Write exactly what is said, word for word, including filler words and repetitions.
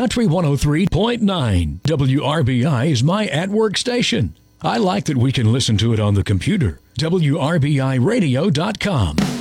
Country one oh three point nine. W R B I is my at-work station. I like that we can listen to it on the computer. W R B I radio dot com.